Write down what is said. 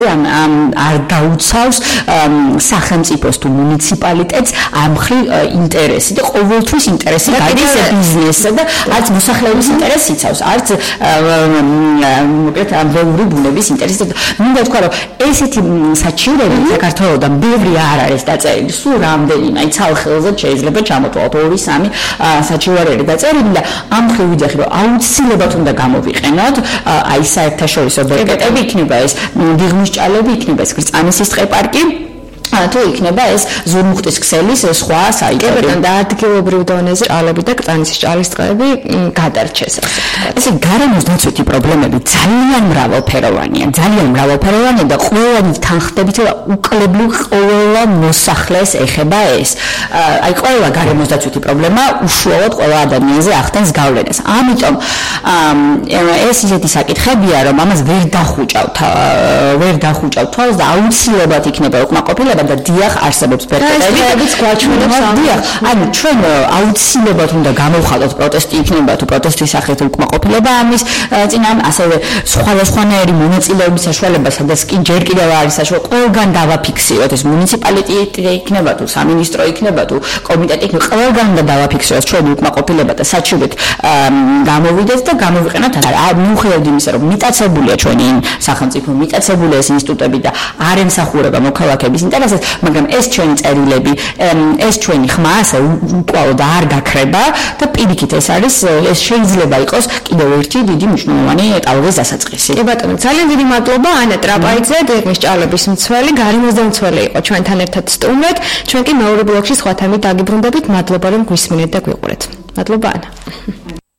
არ გაუცავს სახელმწიფოს თუ მუნიციპალიტეტს ამ მხრივ ინტერესი და ყოველთვის ინტერესი გადის ბიზნესსა და არც მოსახლეობის ინტერესს იცავს, არც მოკლედ ამბოლური ბუნების ინტერესი. მინდა თქვა, რომ ესეთი საჩივრები საქართველოსთან ბევრი არ არის დაწერილი, სულ რამდენიმე, აი ცალ-ხელზე შეიძლება ჩამოთვალოთ 2-3 საჩივარელი დაწერილი და ამ მხრივ ვიძახი, რომ აუცილებლად უნდა გამოვიყენოთ აი საერთაშორისო ბერკეტები, იქნება ეს დიღმისჭალები, იქნება ეს გრწანისის ტყე-პარკი, თუ იქნება ეს ზურმუხტის ქსელის სხვა საიტები და ადგილობრივ დონეზე ჭალები და გრწანისის ჭალის ტყეები გადარჩეს. ესე გარემოს დაცვითი პრობლემები ძალიან მრავალფეროვანია და ყველა თანხდებით უკლებლივ ყველა მოსახლეს ეხება ეს. აი ყველა გარემოს დაცვითი პრობლემა უშუალოდ ყველა ადამიანზე ახდენს გავლენას. ამიტომ ეს ისეთი საკითხებია, რომ ამას ვერ დახუჭავთ თვალს და აუცილებლად იქნება უკმაყოფილება და დიახ არსებობს ბერკეტებიც გვაჩვენებს დიახ ანუ ჩვენ აუცილებლად უნდა გამოვხატოთ პროტესტი იქნება თუ პროტესტის სახით უკმაყოფილება ამის წინამ ასევე სხვადასხვანაირი მონაწილეობის საშუალება სადაც კი ჯერ კიდევ არის საშუალება ყველგან დავაფიქსიროთ ეს მუნიციპალიტეტი იქნება თუ სამინისტრო იქნება თუ კომიტეტი იქნება ყველგან უნდა დავაფიქსიროთ ჩვენი უკმაყოფილება და საჩივრით გამოვიდეთ და გამოვიყენოთ მიუხედავად იმისა რომ მიტაცებულია ჩვენი სახელმწიფო მიტაცებულია ეს ინსტიტუტები და არ ემსახურება მოქალაქეების ინტერესს მაგრამ ეს ჩვენი წერილები, ეს ჩვენი ხმა ასე უკვალოდ არ გაქრება და პირიქით ეს შეიძლება იყოს კიდევ ერთი დიდი მნიშვნელოვანი ტალღის დასაწყისი. კი ბატონო, ძალიან დიდი მადლობა ანა ტრაპაიძე, დიღმისჭალების მცველი, გარემოსდან მცველი იყო ჩვენთან ერთად სტუმრად. ჩვენ კი მეორე ბლოკში სხვა თემით დაგიბრუნდებით. მადლობა რომ გვისმინეთ და გვიყურეთ. მადლობა ანა.